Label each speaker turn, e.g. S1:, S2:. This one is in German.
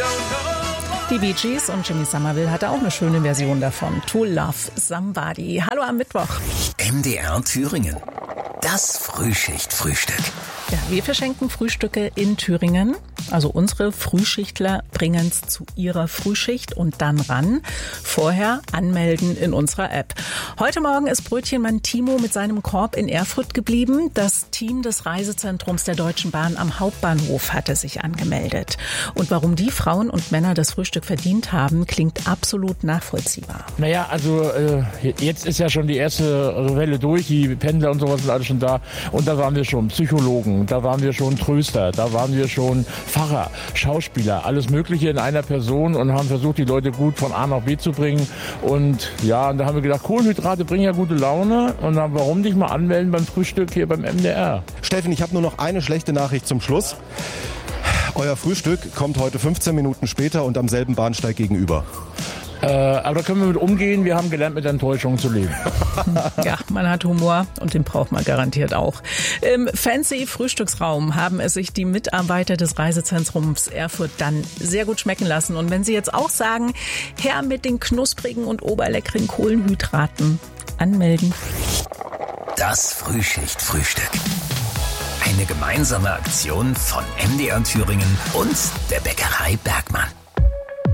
S1: Die Bee Gees und Jimmy Somerville hatte auch eine schöne Version davon. To Love Somebody. Hallo am Mittwoch.
S2: MDR Thüringen. Das Frühschichtfrühstück.
S1: Ja, wir verschenken Frühstücke in Thüringen. Also unsere Frühschichtler bringen es zu ihrer Frühschicht und dann ran. Vorher anmelden in unserer App. Heute Morgen ist Brötchenmann Timo mit seinem Korb in Erfurt geblieben. Das Team des Reisezentrums der Deutschen Bahn am Hauptbahnhof hatte sich angemeldet. Und warum die Frauen und Männer das Frühstück verdient haben, klingt absolut nachvollziehbar.
S3: Naja, also jetzt ist ja schon die erste Welle durch. Die Pendler und sowas sind alle schon da. Und da waren wir schon Psychologen, da waren wir schon Tröster, da waren wir schon Pfarrer, Schauspieler, alles Mögliche in einer Person und haben versucht, die Leute gut von A nach B zu bringen. Und ja, und da haben wir gedacht, Kohlenhydrate bringen ja gute Laune. Und dann warum nicht mal anmelden beim Frühstück hier beim MDR?
S4: Steffen, ich habe nur noch eine schlechte Nachricht zum Schluss. Euer Frühstück kommt heute 15 Minuten später und am selben Bahnsteig gegenüber.
S3: Aber da können wir mit umgehen. Wir haben gelernt, mit Enttäuschungen zu leben.
S1: Ja, man hat Humor und den braucht man garantiert auch. Im fancy Frühstücksraum haben es sich die Mitarbeiter des Reisezentrums Erfurt dann sehr gut schmecken lassen. Und wenn Sie jetzt auch sagen, her mit den knusprigen und oberleckeren Kohlenhydraten, anmelden.
S2: Das Frühschichtfrühstück. Eine gemeinsame Aktion von MDR Thüringen und der Bäckerei Bergmann.